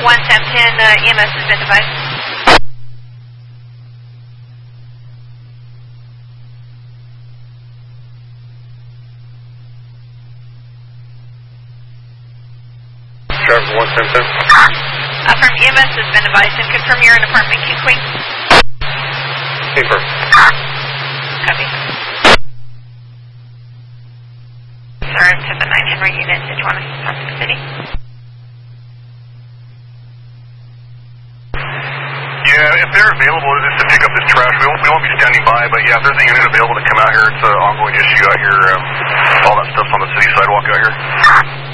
1 Sam 10, EMS has been advised. Traffic 1 Sam 10. From EMS has been advised and confirm you're in apartment King Queen. Confirm. Copy. Serve to the 9 Henry unit, Tijuana, Salt Lake City. Yeah, if they're available just to pick up this trash, we won't be standing by, but yeah, if there's a unit available to come out here, it's an ongoing issue out here. All that stuff's on the city sidewalk out here.